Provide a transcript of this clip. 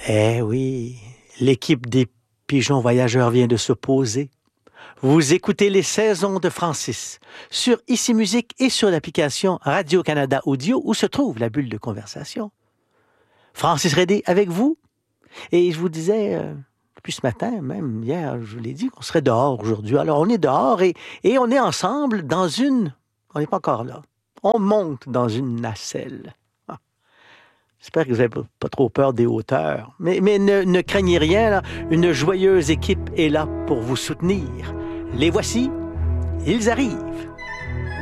Eh oui, l'équipe des Pigeons Voyageurs vient de se poser. Vous écoutez les saisons de Francis sur Ici Musique et sur l'application Radio-Canada Audio où se trouve la bulle de conversation. Francis Redé avec vous. Et je vous disais, depuis ce matin, même hier, je vous l'ai dit qu'on serait dehors aujourd'hui. Alors on est dehors et on est ensemble dans une... On n'est pas encore là. On monte dans une nacelle. Ah. J'espère que vous n'avez pas trop peur des hauteurs. Mais ne craignez rien, là. Une joyeuse équipe est là pour vous soutenir. Les voici, ils arrivent.